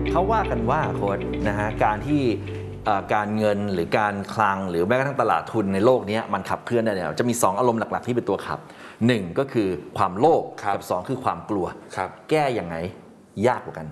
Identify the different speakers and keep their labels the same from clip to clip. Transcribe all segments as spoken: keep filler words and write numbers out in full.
Speaker 1: เขาว่ากันว่าโค้ชนะฮะการที่การเงินหรือการคลังหรือแม้กระทั่งตลาดทุนในโลกนี้มันขับเคลื่อนได้เนี่ยจะมีสองอารมณ์หลักๆที่เป็นตัวขับหนึ่งก็คือความโลภกับสองคือความกลัวแก้ยังไงยากกว่ากัน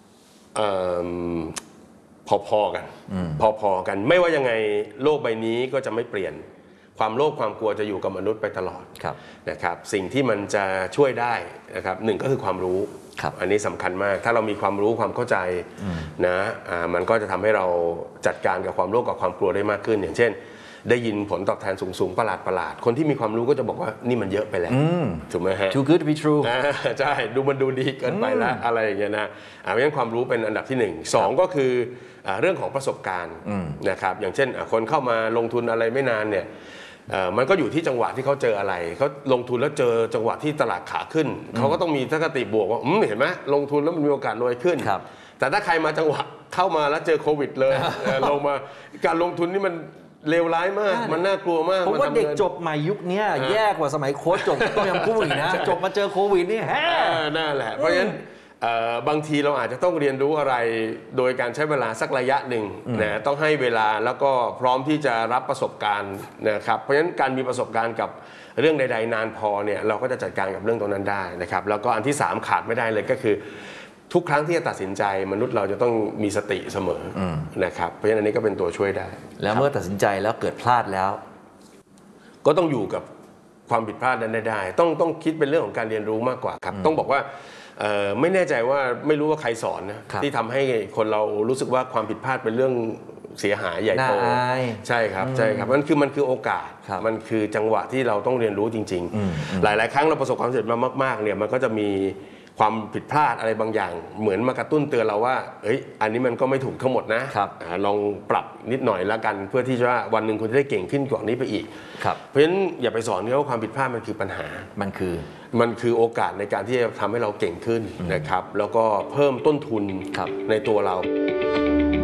Speaker 2: พอๆกันพอๆกันไม่ว่ายังไงโลกใบนี้ก็จะไม่เปลี่ยนความโลภความกลัวจะอยู่กับมนุษย์ไปตลอดนะครับสิ่งที่มันจะช่วยได้นะครับหนึ่งก็คือความรู้อันนี้สำคัญมากถ้าเรามีความรู้ความเข้าใจนะมันก็จะทำให้เราจัดการกับความโลภกับความกลัวได้มากขึ้นอย่างเช่นได้ยินผลตอบแทนสูงๆประหลาดประหลาดคนที่มีความรู้ก็จะบอกว่านี่มันเยอะไปแล้วถูกไหมฮะ
Speaker 1: too good to be true
Speaker 2: ใช่ดูมันดูดีเกินไปแล้วอะไรอย่างเงี้ยนะเพราะฉะนั้นความรู้เป็นอันดับที่หนึ่งสองก็คือเรื่องของประสบการณ์นะครับอย่างเช่นคนเข้ามาลงทุนอะไรไม่นานเนี่ยมันก็อยู่ที่จังหวะที่เขาเจออะไรเขาลงทุนแล้วเจอจังหวะที่ตลาดขาขึ้นเขาก็ต้องมีทัศนคติบวกว่าเห็นไหมลงทุนแล้วมันมีโอกาสรวยขึ้นแต่ถ้าใครมาจังหวะเข้ามาแล้วเจอโควิดเลยลงมาการลงทุนนี่มันเลวร้ายมากมันน่ากลัวมาก
Speaker 1: ผมว่าเด็กจบใหม่ยุคนี้แย่กว่าสมัยโค้ชจบต้องยังพูดอีกนะจบมาเจอโควิดนี่แฮ่
Speaker 2: นั่นแหละเพราะฉะนั้นบางทีเราอาจจะต้องเรียนรู้อะไรโดยการใช้เวลาสักระยะหนึ่งนะต้องให้เวลาแล้วก็พร้อมที่จะรับประสบการณ์นะครับเพราะฉะนั้นการมีประสบการณ์กับเรื่องใดๆนานพอเนี่ยเราก็จะจัดการกับเรื่องตรงนั้นได้นะครับแล้วก็อันที่สามขาดไม่ได้เลยก็คือทุกครั้งที่จะตัดสินใจมนุษย์เราจะต้องมีสติเสมอนะครับเพราะฉะนั้นอันนี้ก็เป็นตัวช่วยได้
Speaker 1: แล้วเมื่อตัดสินใจแล้วเกิดพลาดแล้ว
Speaker 2: ก็ต้องอยู่กับความผิดพลาดนั้นได้ต้องต้องคิดเป็นเรื่องของการเรียนรู้มากกว่าครับต้องบอกว่าไม่แน่ใจว่าไม่รู้ว่าใครสอนนะที่ทำให้คนเรารู้สึกว่าความผิดพลาดเป็นเรื่องเสียหายใหญ่โตใช่ครับใช่ครับมันคือมันคือโอกาสมันคือจังหวะที่เราต้องเรียนรู้จริงๆหลายๆครั้งเราประสบความสำเร็จมามากๆเนี่ยมันก็จะมีความผิดพลาดอะไรบางอย่างเหมือนมากระตุ้นเตือนเราว่าเอ้ยอันนี้มันก็ไม่ถูกทั้งหมดนะลองปรับนิดหน่อยแล้วกันเพื่อที่จะว่าวันหนึ่งคุณจะได้เก่งขึ้นกว่านี้ไปอีกเพราะฉะนั้นอย่าไปสอนเขาว่าความผิดพลาดมันคือปัญหา
Speaker 1: มันคือ
Speaker 2: มันคือโอกาสในการที่จะทำให้เราเก่งขึ้นนะครับแล้วก็เพิ่มต้นทุนในตัวเรา